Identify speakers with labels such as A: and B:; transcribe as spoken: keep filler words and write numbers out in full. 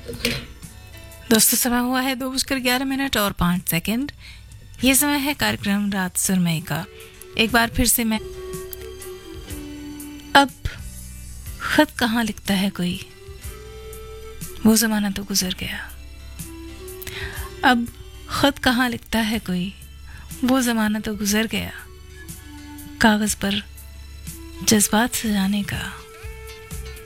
A: दोस्तों, समय हुआ है दो बजकर ग्यारह मिनट और पाँच सेकंड। ये समय है कार्यक्रम रात सुरमई का। एक बार फिर से मैं अब खत कहाँ लिखता है कोई, वो ज़माना तो गुजर गया। अब खत कहाँ लिखता है कोई, वो ज़माना तो गुजर गया। कागज़ पर जज्बात सजाने का